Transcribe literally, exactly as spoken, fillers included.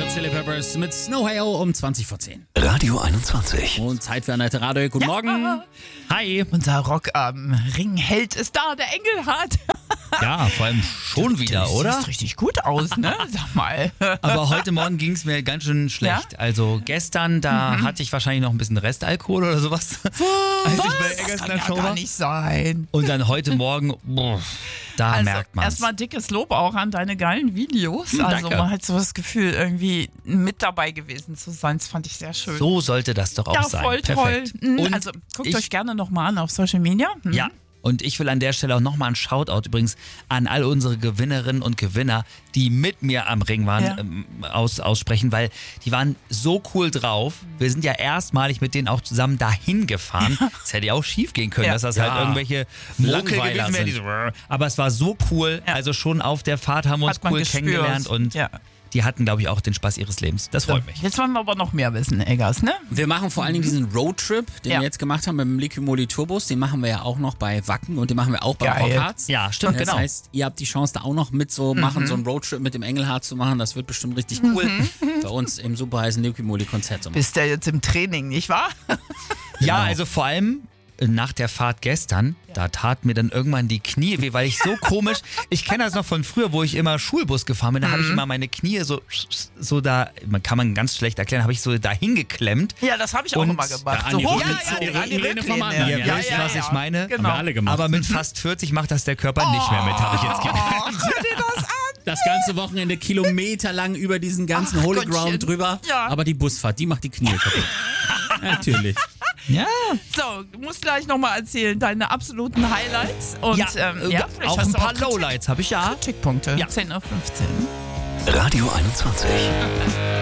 Chili Peppers mit Snow Hey Oh um zwanzig vor zehn. Radio einundzwanzig. Und Zeit für Annette Radio. Guten Ja. Morgen. Hi. Unser Rock-Ringheld ist da, der Engelhardt. Ja, vor allem schon wieder, Das oder? sieht richtig gut aus, ne? Sag mal. Aber heute Morgen ging es mir ganz schön schlecht. Also gestern, da Mhm. hatte ich wahrscheinlich noch ein bisschen Restalkohol oder sowas. Als ich bei Das Eggers in kann der ja Show gar war. nicht sein. Und dann heute Morgen, boah, da Also merkt man es. erstmal dickes Lob auch an deine geilen Videos. Hm, Also danke. man hat so das Gefühl, irgendwie mit dabei gewesen zu sein. Das fand ich sehr schön. So sollte das doch auch ja, sein. voll Perfekt. toll. Mhm. Und Also guckt ich, euch gerne nochmal an auf Social Media. Mhm. Ja. Und ich will an der Stelle auch nochmal einen Shoutout übrigens an all unsere Gewinnerinnen und Gewinner, die mit mir am Ring waren, Ja. ähm, aus, aussprechen, weil die waren so cool drauf. Wir sind ja erstmalig mit denen auch zusammen dahin gefahren. Das hätte ja auch schief gehen können, Ja. dass das Ja. halt irgendwelche Muckel Langweiler gewesen wären. sind. Diese, aber es war so cool. Ja. Also schon auf der Fahrt haben wir uns Hat man cool gespürt. kennengelernt und Ja. die hatten, glaube ich, auch den Spaß ihres Lebens. Das freut mich. Jetzt wollen wir aber noch mehr wissen, Eggers, ne? Wir machen vor allen Dingen diesen Roadtrip, den Ja. wir jetzt gemacht haben mit dem Liquimoli Turbos. Den machen wir ja auch noch bei Wacken und den machen wir auch bei Geil. Rockharz. Ja, stimmt, Das genau. heißt, ihr habt die Chance, da auch noch mit so machen, so einen Roadtrip mit dem Engelhardt zu machen. Das wird bestimmt richtig cool. Bei uns im super heißen Liquimoli-Konzert zu machen. Bist ja jetzt im Training, nicht wahr? Ja, Genau. also vor allem äh, nach der Fahrt gestern, da tat mir dann irgendwann die Knie weh, weil ich so komisch, ich kenne das noch von früher, wo ich immer Schulbus gefahren bin, da habe ich immer meine Knie so, so da, man kann man ganz schlecht erklären, habe ich so da hingeklemmt. Ja, das habe ich auch Und- immer gemacht. Ja, an so die hochgezogen, Rücklehne- an die an die Rücklehne vom Rücklehne. anderen, Ihr ja. wisst, was ich meine. Genau. Haben wir alle gemacht. Aber mit fast vierzig macht das der Körper nicht mehr mit, habe ich jetzt gemerkt. Oh, hör dir das an. Das ganze Wochenende kilometerlang über diesen ganzen Ach, Holy Gottchen. Ground drüber. Ja. Aber die Busfahrt, die macht die Knie kaputt. Natürlich. Ja, So, du musst gleich nochmal erzählen, deine absoluten Highlights. Und ja, ähm, äh, ja, vielleicht auch hast ein du paar Kritik- Lowlights habe ich ja. Kritikpunkte. Ja. zehn Uhr fünfzehn. Radio einundzwanzig.